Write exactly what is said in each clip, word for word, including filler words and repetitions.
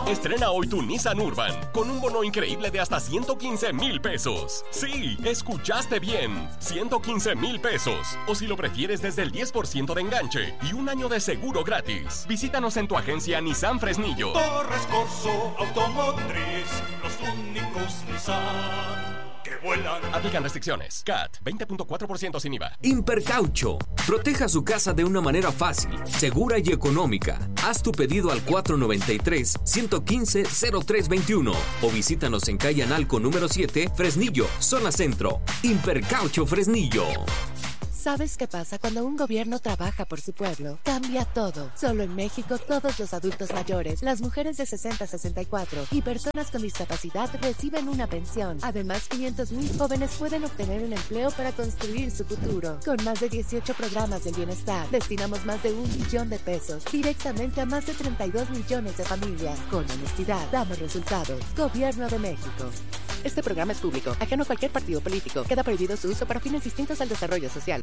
Estrena hoy tu Nissan Urban con un bono increíble de hasta ciento quince mil pesos. Sí, escuchaste bien, ciento quince mil pesos. O si lo prefieres, desde el diez por ciento de enganche y un año de seguro gratis. Visítanos en tu agencia Nissan Fresnillo. Torres Corso Automotriz, los únicos Nissan que vuelan. Aplican restricciones. C A T veinte punto cuatro por ciento sin I V A. Impercaucho. Proteja su casa de una manera fácil, segura y económica. Haz tu pedido al cuatro noventa y tres, ciento quince, cero tres veintiuno o visítanos en calle Analco número siete, Fresnillo, zona centro. Impercaucho Fresnillo. ¿Sabes qué pasa cuando un gobierno trabaja por su pueblo? Cambia todo. Solo en México, todos los adultos mayores, las mujeres de sesenta a sesenta y cuatro y personas con discapacidad reciben una pensión. Además, quinientos mil jóvenes pueden obtener un empleo para construir su futuro. Con más de dieciocho programas del bienestar, destinamos más de un millón de pesos directamente a más de treinta y dos millones de familias. Con honestidad, damos resultados. Gobierno de México. Este programa es público, ajeno a cualquier partido político. Queda prohibido su uso para fines distintos al desarrollo social.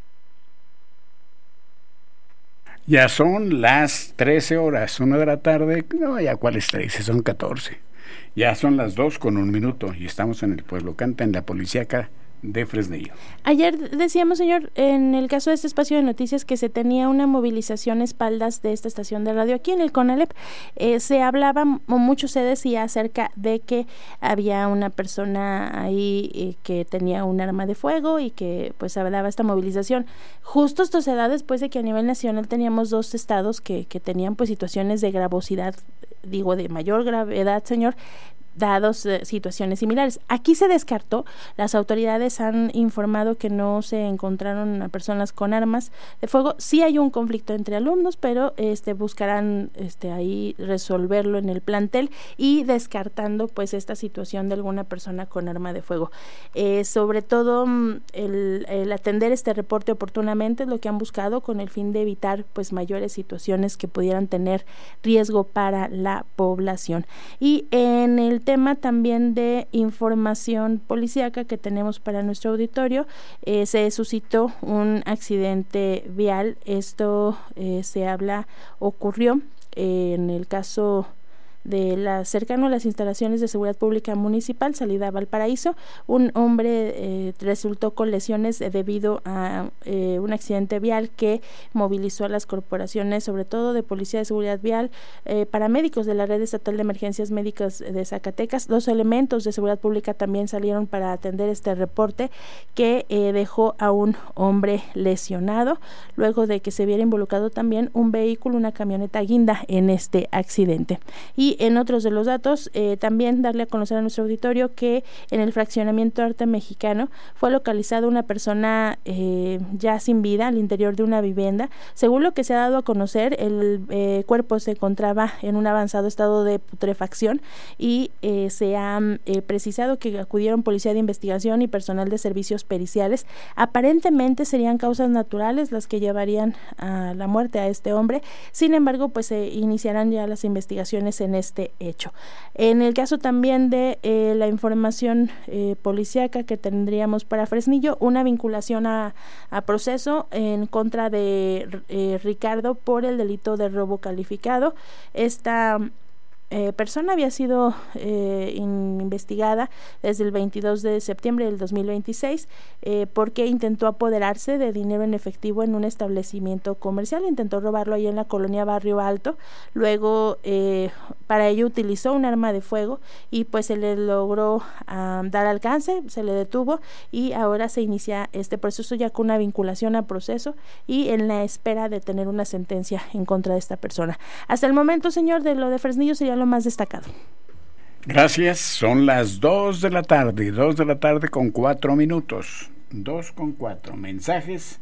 Ya son las trece horas, una de la tarde. No, ya cuáles trece, son catorce. Ya son las dos con un minuto y estamos en el Pueblo Canta, en la Policíaca de Fresnillo. Ayer decíamos, señor, en el caso de este espacio de noticias, que se tenía una movilización a espaldas de esta estación de radio aquí en el CONALEP. Eh, se hablaba, o mucho se decía acerca de que había una persona ahí eh, que tenía un arma de fuego y que pues hablaba esta movilización. Justo esto se da después de que a nivel nacional teníamos dos estados que, que tenían pues situaciones de gravosidad, digo de mayor gravedad, señor, dados eh, situaciones similares. Aquí se descartó, las autoridades han informado que no se encontraron a personas con armas de fuego. Sí hay un conflicto entre alumnos, pero este buscarán este ahí resolverlo en el plantel y descartando pues esta situación de alguna persona con arma de fuego. Eh, sobre todo el, el atender este reporte oportunamente es lo que han buscado con el fin de evitar pues mayores situaciones que pudieran tener riesgo para la población. Y en el tema también de información policíaca que tenemos para nuestro auditorio, eh, se suscitó un accidente vial. Esto eh, se habla, ocurrió eh, en el caso de la cercano a las instalaciones de seguridad pública municipal, salida a Valparaíso. Un hombre eh, resultó con lesiones debido a eh, un accidente vial que movilizó a las corporaciones, sobre todo de Policía de Seguridad Vial, eh, paramédicos de la Red Estatal de Emergencias Médicas de Zacatecas. Los elementos de seguridad pública también salieron para atender este reporte que eh, dejó a un hombre lesionado, luego de que se viera involucrado también un vehículo, una camioneta guinda en este accidente. Y en otros de los datos, eh, también darle a conocer a nuestro auditorio que en el fraccionamiento Arte Mexicano fue localizada una persona eh, ya sin vida al interior de una vivienda. Según lo que se ha dado a conocer, el eh, cuerpo se encontraba en un avanzado estado de putrefacción y eh, se ha eh, precisado que acudieron policía de investigación y personal de servicios periciales. Aparentemente serían causas naturales las que llevarían a la muerte a este hombre. Sin embargo, pues se iniciarán ya las investigaciones en este hecho. En el caso también de eh, la información eh, policíaca que tendríamos para Fresnillo, una vinculación a, a proceso en contra de eh, Ricardo por el delito de robo calificado. Esta Eh, persona había sido eh, investigada desde el veintidós de septiembre del dos mil veintiséis eh, porque intentó apoderarse de dinero en efectivo en un establecimiento comercial. Intentó robarlo ahí en la colonia Barrio Alto. Luego eh, para ello utilizó un arma de fuego y pues se le logró um, dar alcance, se le detuvo y ahora se inicia este proceso ya con una vinculación a proceso y en la espera de tener una sentencia en contra de esta persona. Hasta el momento, señor, de lo de Fresnillo sería lo más destacado. Gracias, son las dos de la tarde, dos de la tarde con cuatro minutos, dos con cuatro, mensajes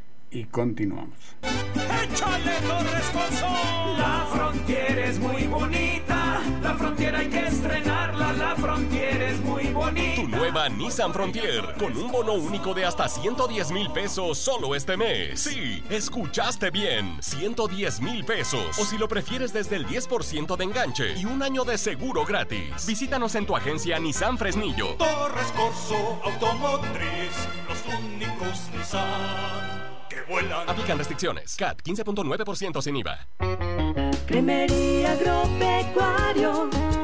y continuamos. ¡Échale, Torres Corso! La frontera es muy bonita, la frontera hay que estrenarla, la frontera es muy bonita. Tu nueva Nissan Frontier, con un bono único de hasta ciento diez mil pesos solo este mes. Sí, escuchaste bien, ciento diez mil pesos. O si lo prefieres, desde el diez por ciento de enganche y un año de seguro gratis. Visítanos en tu agencia Nissan Fresnillo. Torres Corso Automotriz, los únicos Nissan que vuelan. Aplican restricciones. C A T quince punto nueve por ciento sin I V A. Cremería Agropecuario,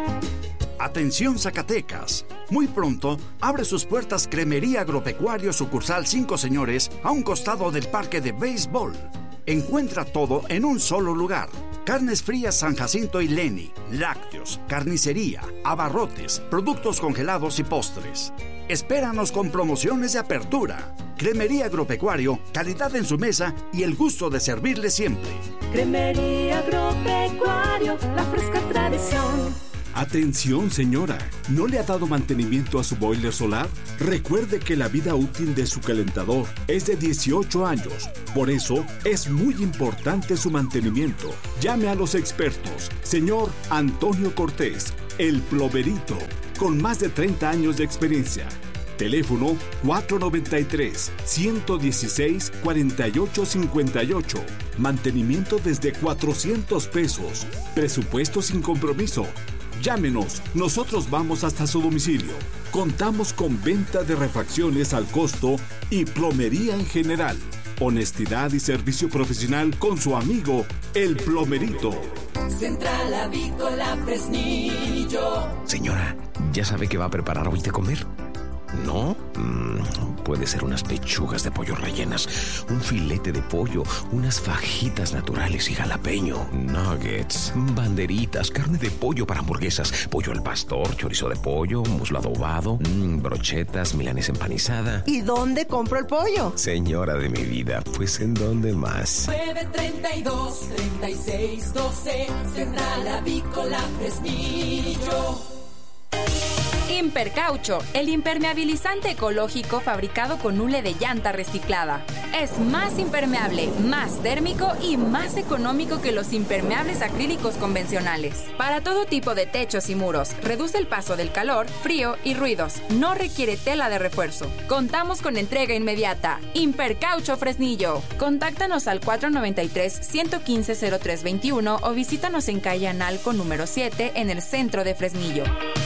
Atención Zacatecas. Muy pronto abre sus puertas Cremería Agropecuario sucursal Cinco Señores a un costado del parque de béisbol. Encuentra todo en un solo lugar. Carnes frías San Jacinto y Leni, lácteos, carnicería, abarrotes, productos congelados y postres. Espéranos con promociones de apertura. Cremería Agropecuario, calidad en su mesa y el gusto de servirle siempre. Cremería Agropecuario, la fresca tradición. Atención, señora, ¿no le ha dado mantenimiento a su boiler solar? Recuerde que la vida útil de su calentador es de dieciocho años. Por eso es muy importante su mantenimiento. Llame a los expertos. Señor Antonio Cortés, el plomerito, con más de treinta años de experiencia. Teléfono cuatro nueve tres, uno uno seis, cuatro ocho cinco ocho. Mantenimiento desde cuatrocientos pesos. Presupuesto sin compromiso. Llámenos, nosotros vamos hasta su domicilio. Contamos con venta de refacciones al costo y plomería en general. Honestidad y servicio profesional con su amigo, el plomerito. Central Avícola Fresnillo. Señora, ¿ya sabe qué va a preparar hoy de comer? ¿No? Mm, puede ser unas pechugas de pollo rellenas, un filete de pollo, unas fajitas naturales y jalapeño, nuggets, banderitas, carne de pollo para hamburguesas, pollo al pastor, chorizo de pollo, muslo adobado, mm, brochetas, milanesa empanizada. ¿Y dónde compro el pollo? Señora de mi vida, pues ¿en dónde más? nueve treinta y dos, treinta y seis, doce, Central Avícola Fresnillo. Impercaucho, el impermeabilizante ecológico fabricado con hule de llanta reciclada. Es más impermeable, más térmico y más económico que los impermeables acrílicos convencionales. Para todo tipo de techos y muros, reduce el paso del calor, frío y ruidos. No requiere tela de refuerzo. Contamos con entrega inmediata. Impercaucho Fresnillo. Contáctanos al cuatro nueve tres, uno uno cinco, cero tres dos uno o visítanos en calle Analco número siete en el centro de Fresnillo.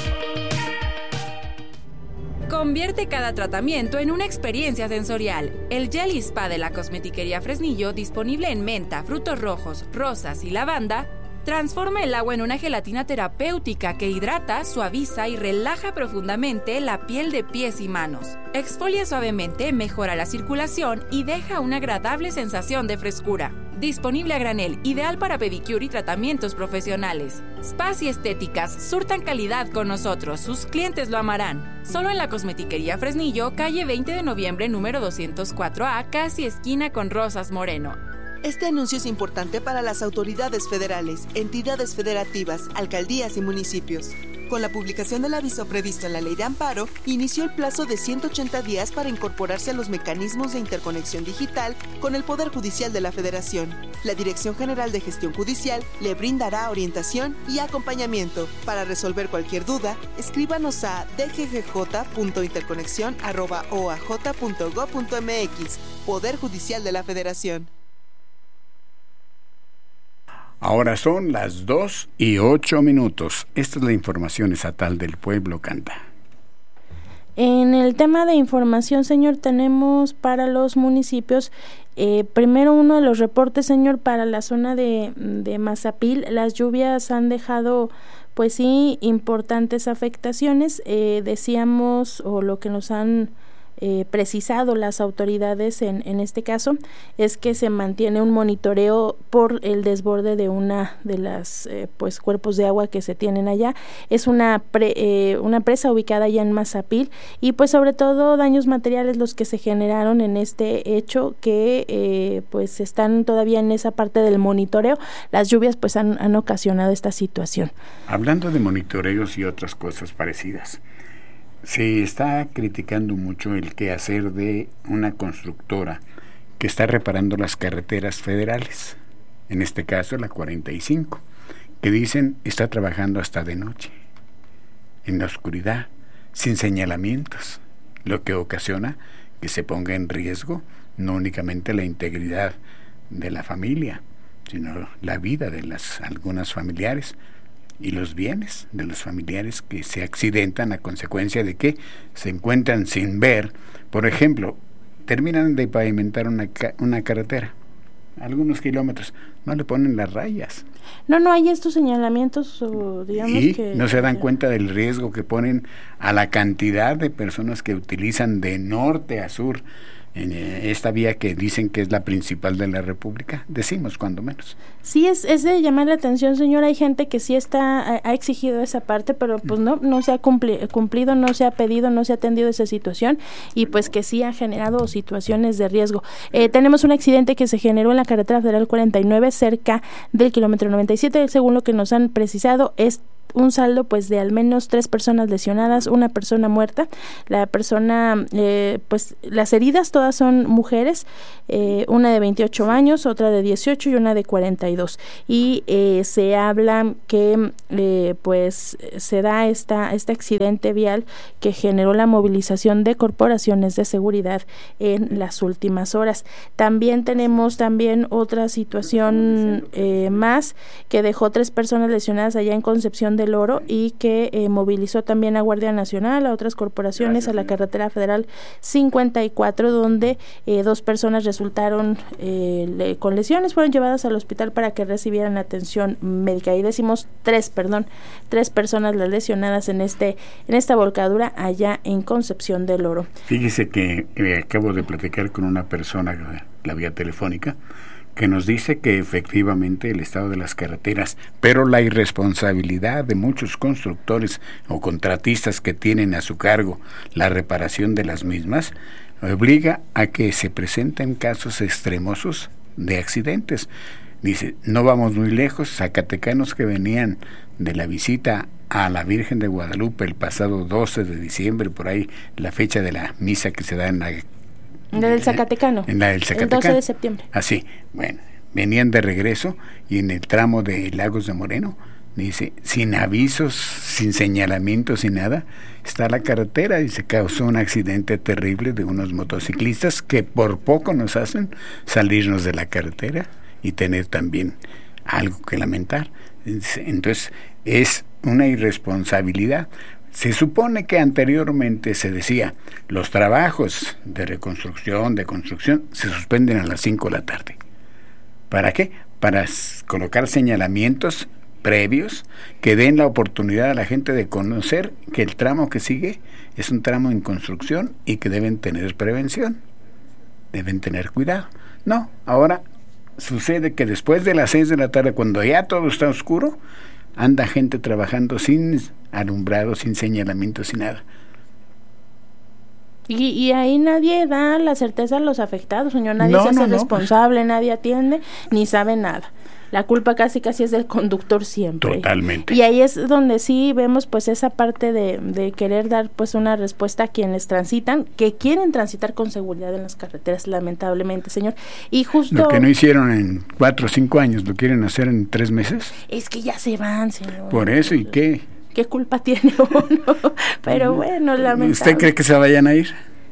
Convierte cada tratamiento en una experiencia sensorial. El Gel Spa de la Cosmetiquería Fresnillo, disponible en menta, frutos rojos, rosas y lavanda, transforma el agua en una gelatina terapéutica que hidrata, suaviza y relaja profundamente la piel de pies y manos. Exfolia suavemente, mejora la circulación y deja una agradable sensación de frescura. Disponible a granel, ideal para pedicure y tratamientos profesionales. Spas y estéticas surtan calidad con nosotros, sus clientes lo amarán. Solo en la Cosmetiquería Fresnillo, calle veinte de noviembre, número doscientos cuatro A, casi esquina con Rosas Moreno. Este anuncio es importante para las autoridades federales, entidades federativas, alcaldías y municipios. Con la publicación del aviso previsto en la Ley de Amparo, inició el plazo de ciento ochenta días para incorporarse a los mecanismos de interconexión digital con el Poder Judicial de la Federación. La Dirección General de Gestión Judicial le brindará orientación y acompañamiento. Para resolver cualquier duda, escríbanos a d g g j punto interconexión arroba o a j punto gob punto m x. Poder Judicial de la Federación. Ahora son las dos y ocho minutos. Esta es la información estatal del Pueblo Canta. En el tema de información, señor, tenemos para los municipios, eh, primero uno de los reportes, señor, para la zona de, de Mazapil. Las lluvias han dejado, pues sí, importantes afectaciones. Eh, decíamos, o lo que nos han Eh, precisado las autoridades en, en este caso, es que se mantiene un monitoreo por el desborde de una de las eh, pues cuerpos de agua que se tienen allá. Es una pre, eh, una presa ubicada allá en Mazapil y pues sobre todo daños materiales los que se generaron en este hecho, que eh, pues están todavía en esa parte del monitoreo. Las lluvias pues han, han ocasionado esta situación. Hablando de monitoreos y otras cosas parecidas, se está criticando mucho el quehacer de una constructora que está reparando las carreteras federales, en este caso la cuarenta y cinco, que dicen está trabajando hasta de noche, en la oscuridad, sin señalamientos, lo que ocasiona que se ponga en riesgo no únicamente la integridad de la familia, sino la vida de las algunas familiares y los bienes de los familiares que se accidentan a consecuencia de que se encuentran sin ver. Por ejemplo, terminan de pavimentar una, una carretera algunos kilómetros, no le ponen las rayas. No, no hay estos señalamientos, o digamos y que... no se dan cuenta del riesgo que ponen a la cantidad de personas que utilizan de norte a sur en esta vía que dicen que es la principal de la República, decimos cuando menos. Sí, es, es de llamar la atención, señor. Hay gente que sí está ha, ha exigido esa parte, pero pues no no se ha cumpli, cumplido, no se ha pedido, no se ha atendido esa situación, y pues que sí ha generado situaciones de riesgo. Eh, tenemos un accidente que se generó en la carretera federal cuarenta y nueve, cerca del kilómetro noventa y siete, según lo que nos han precisado, es un saldo pues de al menos tres personas lesionadas, una persona muerta. La persona, eh, pues las heridas todas son mujeres, eh, una de veintiocho años, otra de dieciocho y una de cuarenta y dos. Y eh, se habla que eh, pues se da esta este accidente vial que generó la movilización de corporaciones de seguridad en las últimas horas. También tenemos también otra situación eh, más que dejó tres personas lesionadas allá en Concepción del Oro y que eh, movilizó también a Guardia Nacional, a otras corporaciones, Gracias, a la carretera federal cincuenta y cuatro, donde eh, dos personas resultaron eh, le, con lesiones, fueron llevadas al hospital para que recibieran atención médica. Y decimos tres, perdón, tres personas las lesionadas en este en esta volcadura allá en Concepción del Oro. Fíjese que eh, acabo de platicar con una persona, la vía telefónica, que nos dice que efectivamente el estado de las carreteras, pero la irresponsabilidad de muchos constructores o contratistas que tienen a su cargo la reparación de las mismas, obliga a que se presenten casos extremosos de accidentes. Dice, no vamos muy lejos, zacatecanos que venían de la visita a la Virgen de Guadalupe el pasado doce de diciembre, por ahí la fecha de la misa que se da en la En la del Zacatecano. En la del Zacatecano. El doce de septiembre. Así, bueno, venían de regreso y en el tramo de Lagos de Moreno, dice, sin avisos, sin señalamientos, sin nada, está la carretera y se causó un accidente terrible de unos motociclistas que por poco nos hacen salirnos de la carretera y tener también algo que lamentar. Entonces, es una irresponsabilidad. Se supone que anteriormente se decía, los trabajos de reconstrucción, de construcción, se suspenden a las cinco de la tarde. ¿Para qué? Para colocar señalamientos previos que den la oportunidad a la gente de conocer que el tramo que sigue es un tramo en construcción y que deben tener prevención, deben tener cuidado. No, ahora sucede que después de las seis de la tarde, cuando ya todo está oscuro, anda gente trabajando sin alumbrado, sin señalamiento, sin nada. Y, y ahí nadie da la certeza a los afectados, señor. Nadie no, se hace no, responsable, no. Nadie atiende, ni sabe nada. La culpa casi casi es del conductor siempre. Totalmente. Y ahí es donde sí vemos pues esa parte de, de querer dar pues una respuesta a quienes transitan, que quieren transitar con seguridad en las carreteras, lamentablemente, señor. Y justo... Lo que no hicieron en cuatro o cinco años, ¿lo quieren hacer en tres meses? Es que ya se van, señor. Por eso, ¿y qué? ¿Qué culpa tiene uno? Pero bueno, lamentable. ¿Usted cree que se vayan a ir?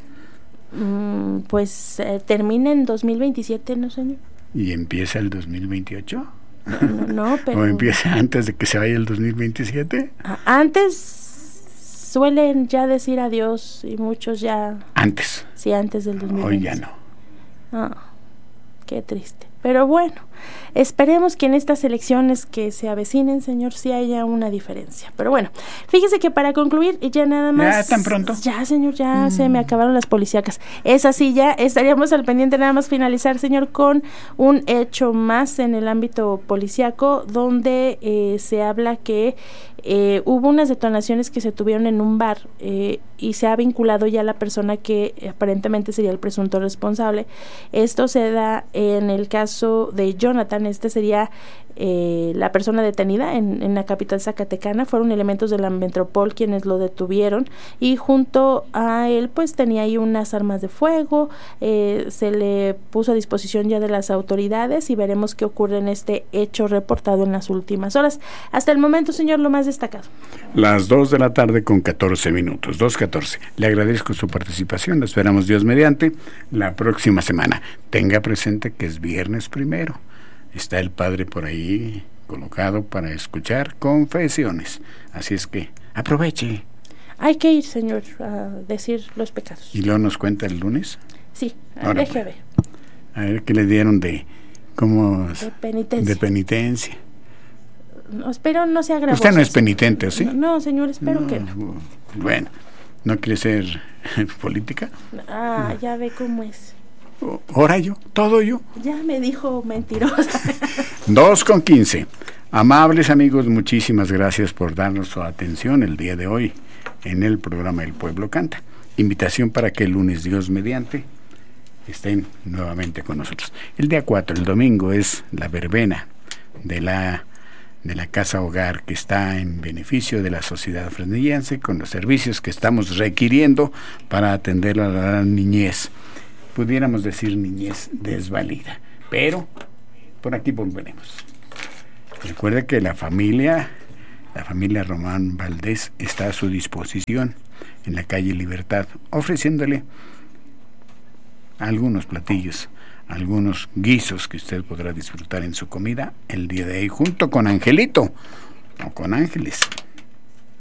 Mm, pues eh, termina en dos mil veintisiete, ¿no, señor? ¿Y empieza el dos mil veintiocho? No, no, no, pero... ¿O empieza antes de que se vaya el dos mil veintisiete? Antes suelen ya decir adiós y muchos ya... Antes. Sí, antes del dos mil veintisiete. Hoy ya no. Ah, qué triste. Pero bueno, esperemos que en estas elecciones que se avecinen, señor, sí haya una diferencia. Pero bueno, fíjese que para concluir, ya nada más... ¿Ya tan pronto? Ya, señor, ya mm. se me acabaron las policíacas. Es así, ya estaríamos al pendiente, nada más finalizar, señor, con un hecho más en el ámbito policíaco, donde eh, se habla que eh, hubo unas detonaciones que se tuvieron en un bar eh, y se ha vinculado ya la persona que aparentemente sería el presunto responsable. Esto se da en el caso de Jonathan. Este sería eh, la persona detenida en, en la capital zacatecana. Fueron elementos de la Metropol quienes lo detuvieron y junto a él pues tenía ahí unas armas de fuego. Eh, se le puso a disposición ya de las autoridades y veremos qué ocurre en este hecho reportado en las últimas horas. Hasta el momento, señor, lo más destacado. Las dos de la tarde con catorce minutos, dos catorce. Le agradezco su participación, la esperamos Dios mediante la próxima semana. Tenga presente que es viernes primero. Está el padre por ahí colocado para escuchar confesiones. Así es que aproveche. Hay que ir, señor, a decir los pecados. ¿Y luego nos cuenta el lunes? Sí, Ahora, deje ver. A ver qué le dieron de como de penitencia. De penitencia. No, espero no sea gravoso. Usted no es penitente, ¿o sí? No, no señor, espero no, que no. Bueno, ¿no quiere ser política? Ah, no. Ya ve cómo es. Ahora yo, todo yo. Ya me dijo mentirosa. Dos con quince. Amables amigos, muchísimas gracias por darnos su atención el día de hoy en el programa El Pueblo Canta. Invitación para que el lunes, Dios mediante, estén nuevamente con nosotros. El día cuatro, el domingo, es la verbena de la, de la Casa Hogar, que está en beneficio de la sociedad fresnillense, con los servicios que estamos requiriendo para atender a la niñez. Pudiéramos decir niñez desvalida, pero por aquí volveremos. Recuerde que la familia, la familia Román Valdés está a su disposición en la calle Libertad, ofreciéndole algunos platillos, algunos guisos que usted podrá disfrutar en su comida el día de hoy, junto con Angelito, o con Ángeles.